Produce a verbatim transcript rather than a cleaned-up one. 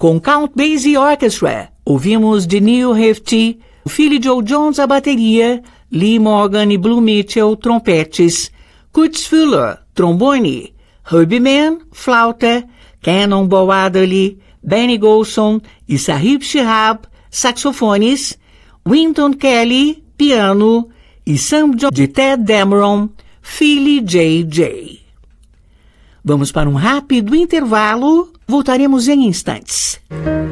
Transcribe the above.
Com Count Basie Orchestra, ouvimos de Neil Hefti, Philly Joe Jones à bateria, Lee Morgan e Blue Mitchell, trompetes, Kurtz Fuller, trombone, Herbie Mann, flauta, Cannonball Adderley, Benny Golson e Sahib Shihab, saxofones, Wynton Kelly, piano e Sam Jones de Ted Dameron, Philly J J. Vamos para um rápido intervalo, voltaremos em instantes.